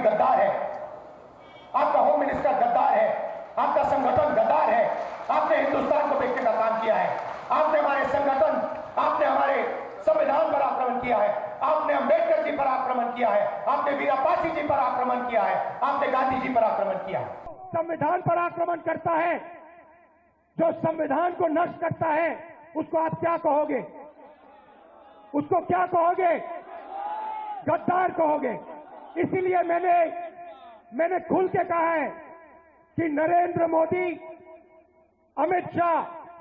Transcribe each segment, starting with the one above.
गद्दार है, आपका होम मिनिस्टर गद्दार है, आपका संगठन गद्दार है। आपने हिंदुस्तान को बेचने का काम किया है, आपने हमारे संगठन, आपने हमारे संविधान पर आक्रमण किया है, आपने अंबेडकर जी पर आक्रमण किया है, आपने वीरापासी जी पर आक्रमण किया है, आपने गांधी जी पर आक्रमण किया है। संविधान पर आक्रमण करता है, जो संविधान को नष्ट करता है, उसको आप क्या कहोगे? उसको क्या कहोगे? गद्दार कहोगे। इसीलिए मैंने खुल के कहा है कि नरेंद्र मोदी, अमित शाह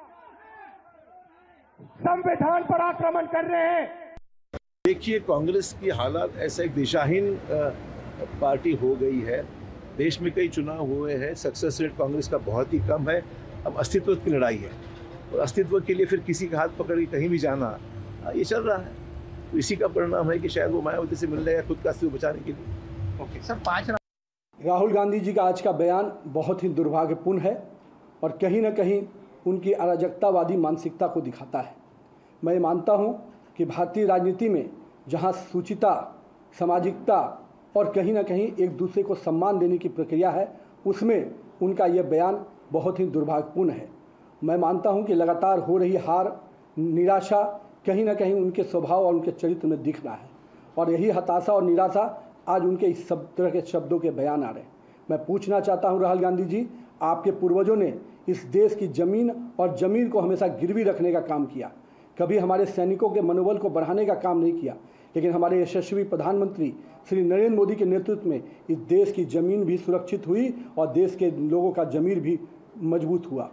संविधान पर आक्रमण कर रहे हैं। देखिए, कांग्रेस की हालत ऐसा एक दिशाहीन पार्टी हो गई है। देश में कई चुनाव हुए हैं, सक्सेस रेट कांग्रेस का बहुत ही कम है। अब अस्तित्व की लड़ाई है और अस्तित्व के लिए फिर किसी का हाथ पकड़ के कहीं भी जाना, ये चल रहा है। तो इसी का परिणाम है कि शायद वो मायावती से मिल रहे हैं खुद का अस्तित्व बचाने के लिए। ओके सर, 5 राहुल गांधी जी का आज का बयान बहुत ही दुर्भाग्यपूर्ण है और कहीं ना कहीं उनकी अराजकतावादी मानसिकता को दिखाता है। मैं मानता हूं कि भारतीय राजनीति में जहां सूचिता, सामाजिकता और कहीं ना कहीं एक दूसरे को सम्मान देने की प्रक्रिया है, उसमें उनका यह बयान बहुत ही दुर्भाग्यपूर्ण है। मैं मानता हूं कि लगातार हो रही हार, निराशा कहीं ना कहीं उनके स्वभाव और उनके चरित्र में दिख रहा है और यही हताशा और निराशा आज उनके इस सब तरह के शब्दों के बयान आ रहे हैं। मैं पूछना चाहता हूं राहुल गांधी जी, आपके पूर्वजों ने इस देश की ज़मीन और ज़मीर को हमेशा गिरवी रखने का काम किया, कभी हमारे सैनिकों के मनोबल को बढ़ाने का काम नहीं किया, लेकिन हमारे यशस्वी प्रधानमंत्री श्री नरेंद्र मोदी के नेतृत्व में इस देश की ज़मीन भी सुरक्षित हुई और देश के लोगों का ज़मीर भी मजबूत हुआ।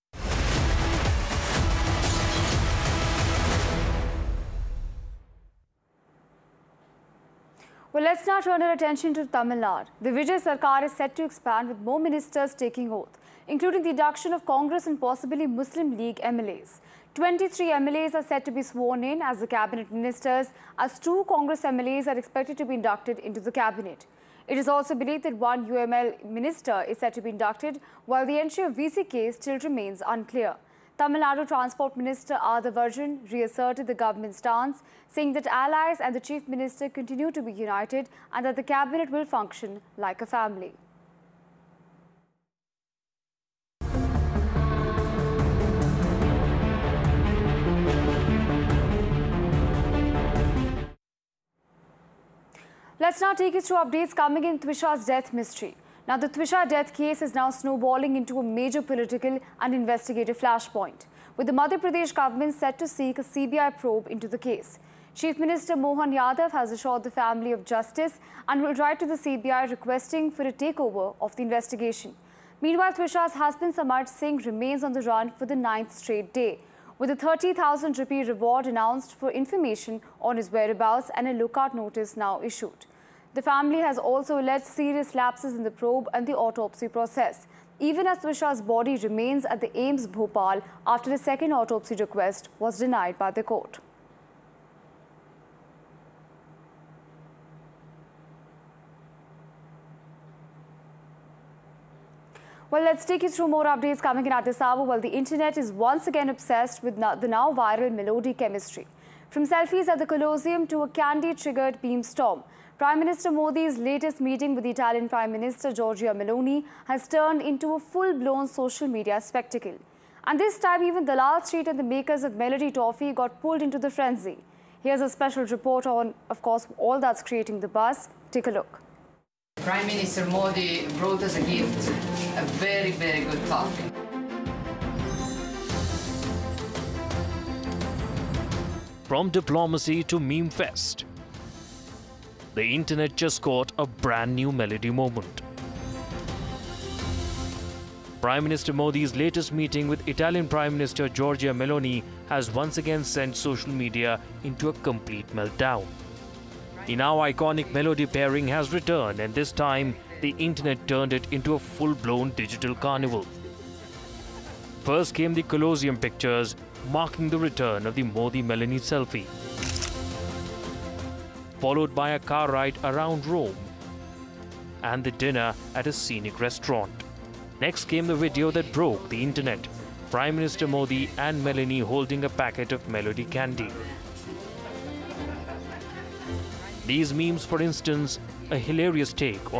Well, let's now turn our attention to Tamil Nadu. The Vijay Sarkar is set to expand with more ministers taking oath, including the induction of Congress and possibly Muslim League MLAs. 23 MLAs are set to be sworn in as the cabinet ministers, as 2 Congress MLAs are expected to be inducted into the cabinet. It is also believed that 1 UML minister is set to be inducted, while the entry of VCK still remains unclear. Tamil Nadu Transport Minister Adhav Arjun reasserted the government's stance, saying that allies and the Chief Minister continue to be united and that the cabinet will function like a family. Let's now take you through updates coming in Twisha's death mystery. Now, the Twisha death case is now snowballing into a major political and investigative flashpoint, with the Madhya Pradesh government set to seek a CBI probe into the case. Chief Minister Mohan Yadav has assured the family of justice and will write to the CBI requesting for a takeover of the investigation. Meanwhile, Twisha's husband Samart Singh remains on the run for the 9th straight day, with a 30,000 rupee reward announced for information on his whereabouts and a lookout notice now issued. The family has also alleged serious lapses in the probe and the autopsy process, even as Twisha's body remains at the AIIMS Bhopal after a second autopsy request was denied by the court. Well, let's take you through more updates coming in at this hour. Well, the internet is once again obsessed with the now viral melody chemistry. From selfies at the Colosseum to a candy-triggered beam storm, Prime Minister Modi's latest meeting with the Italian Prime Minister Giorgia Meloni has turned into a full-blown social media spectacle. And this time, even Dalal Street and the makers of Melody Toffee got pulled into the frenzy. Here's a special report on, of course, all that's creating the buzz. Take a look. Prime Minister Modi brought us a gift, a very, very good toffee. From diplomacy to meme fest, the internet just got a brand new melody moment. Prime Minister Modi's latest meeting with Italian Prime Minister Giorgia Meloni has once again sent social media into a complete meltdown. The now iconic melody pairing has returned, and this time the internet turned it into a full-blown digital carnival. First came the Colosseum pictures, marking the return of the Modi-Meloni selfie, followed by a car ride around Rome and the dinner at a scenic restaurant. Next came the video that broke the internet. Prime Minister Modi and Meloni holding a packet of Melody candy. These memes, for instance, a hilarious take on